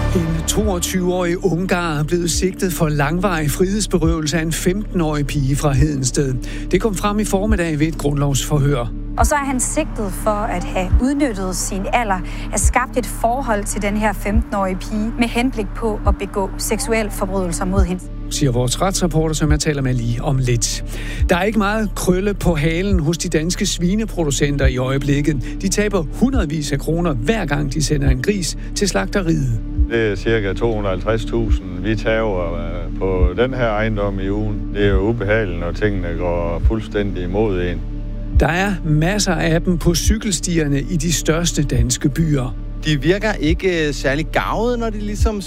En 22-årig ungar er blevet sigtet for langvarig frihedsberøvelse af en 15-årig pige fra Hedensted. Det kom frem i formiddag ved et grundlovsforhør. Og så er han sigtet for at have udnyttet sin alder, at skabt et forhold til den her 15-årige pige med henblik på at begå seksuelle forbrydelser mod hende, siger vores retsreporter, som jeg taler med lige om lidt. Der er ikke meget krølle på halen hos de danske svineproducenter i øjeblikket. De taber hundredvis af kroner hver gang de sender en gris til slagteriet. Det er cirka 250.000, vi tager på den her ejendom i ugen. Det er jo ubehageligt, når tingene går fuldstændig imod en. Der er masser af dem på cykelstierne i de største danske byer. De virker ikke særlig garvede, når de ligesom